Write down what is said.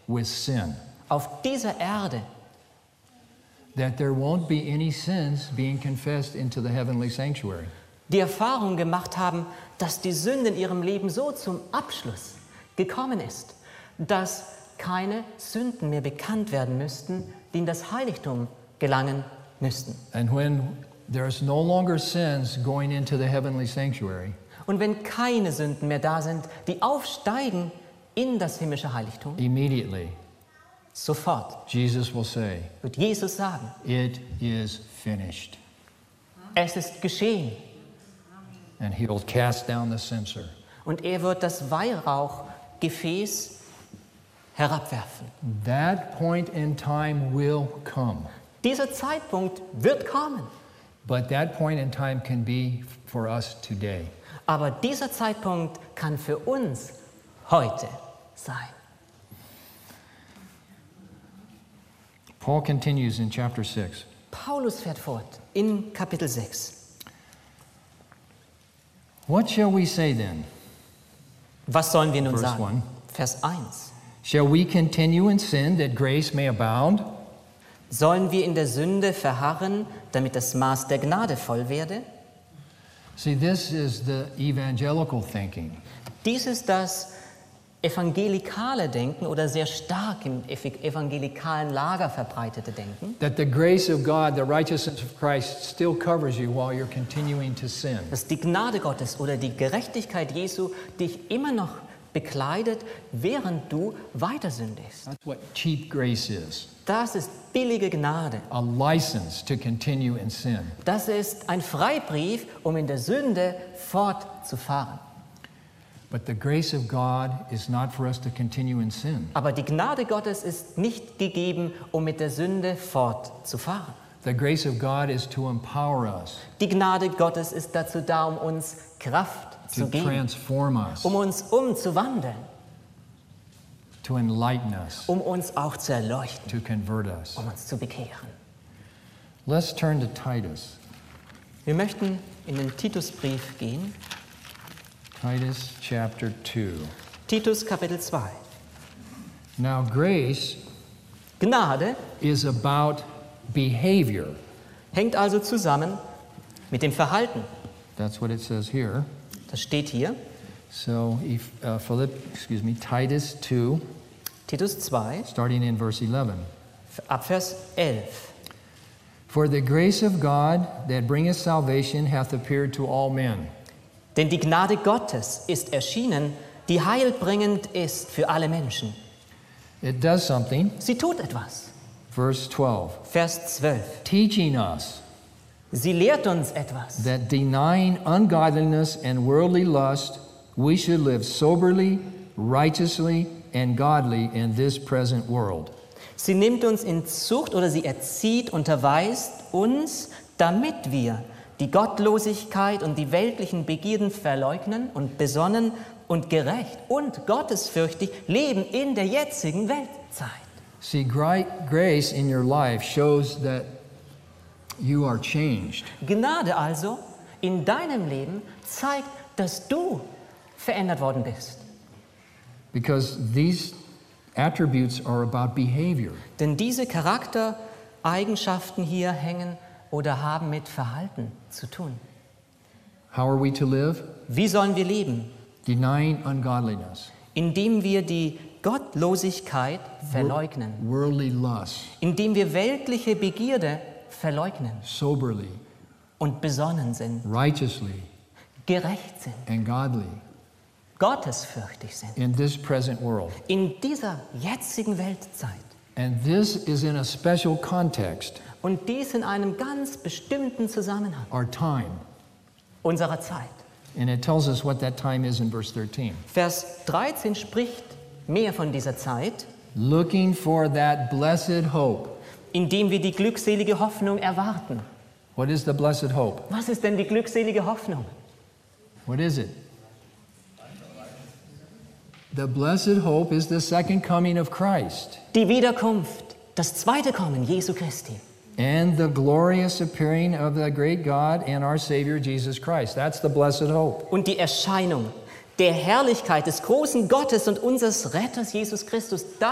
with sin. auf dieser Erde, That there won't be any sins being confessed into the heavenly sanctuary. die Erfahrung gemacht haben, dass die Sünde in ihrem Leben so zum Abschluss gekommen ist, dass keine Sünden mehr bekannt werden müssten, die in das Heiligtum gelangen müssten. And when there's no longer sins going into the heavenly sanctuary, Und wenn keine Sünden mehr da sind, die aufsteigen in das himmlische Heiligtum, immediately sofort Jesus will say, wird Jesus sagen, "It is finished." es ist geschehen. And he'll cast down the censer. Und er wird das Weihrauchgefäß herabwerfen. That point in time will come. Dieser Zeitpunkt wird kommen. But that point in time can be for us today. Aber dieser Zeitpunkt kann für uns heute sein. Paul continues in chapter 6. Paulus fährt fort in Kapitel 6. What shall we say then? Was sollen wir nun Verse sagen? 1. Vers 1. Shall we continue in sin that grace may abound? Sollen wir in der Sünde verharren, damit das Maß der Gnade voll werde? See, this is the evangelical thinking. Dies ist das evangelikale Denken oder sehr stark im evangelikalen Lager verbreitete Denken, That the grace of God, the righteousness of Christ still covers you while you're continuing to sin. dass die Gnade Gottes oder die Gerechtigkeit Jesu dich immer noch bekleidet, während du weiter sündigst. That's what cheap grace is. Das ist billige Gnade. A license to continue in sin. Das ist ein Freibrief, um in der Sünde fortzufahren. But the grace of God is not for us to continue in sin. Aber die Gnade Gottes ist nicht gegeben, um mit der Sünde fortzufahren. The grace of God is to empower us, Die Gnade Gottes ist dazu da, um uns Kraft to zu geben, transform us, um uns umzuwandeln, to enlighten us, um uns auch zu erleuchten, to convert us. um uns zu bekehren. Let's turn to Titus. Wir möchten in den Titusbrief gehen, Titus chapter 2. Titus Kapitel 2. Now, grace Gnade is about behavior. hängt also zusammen mit dem Verhalten. That's what it says here. Das steht hier, So, Titus 2, Titus 2, starting in verse 11. ab Vers 11. For the grace of God that bringeth salvation hath appeared to all men. Denn die Gnade Gottes ist erschienen, die heilbringend ist für alle Menschen. It does something. Sie tut etwas. Verse 12. Vers 12. Teaching us Sie lehrt uns etwas. that denying ungodliness and worldly lust, we should live soberly, righteously, and godly in this present world. Sie nimmt uns in Zucht oder sie erzieht, unterweist uns, damit wir die Gottlosigkeit und die weltlichen Begierden verleugnen und besonnen und gerecht und gottesfürchtig leben in der jetzigen Weltzeit. See, grace in your life shows that you are changed. Gnade also in deinem Leben zeigt, dass du verändert worden bist. Because these attributes are about behavior. Denn diese Charaktereigenschaften hier hängen oder haben mit Verhalten zu tun. How are we to live? Wie sollen wir leben? Denying ungodliness, Indem wir die Gottlosigkeit verleugnen. worldly lust, Indem wir weltliche Begierde verleugnen soberly, und besonnen sind, righteously, gerecht sind, and godly gottesfürchtig sind. in this present world. In dieser jetzigen Weltzeit. And this is in a special context, Und dies in einem ganz bestimmten Zusammenhang our time. unserer Zeit. And it tells us what that time is in verse 13. Vers 13 spricht mehr von dieser Zeit, Looking for that blessed hope. indem wir die glückselige Hoffnung erwarten. What is the blessed hope? Was ist denn die glückselige Hoffnung? What is it? The blessed hope is the second coming of Christ Die Wiederkunft, das zweite Kommen Jesu Christi and the glorious appearing of the great God and our Savior Jesus Christ. That's the blessed hope. und die Erscheinung der Herrlichkeit des großen Gottes und unseres Retters Jesus Christus.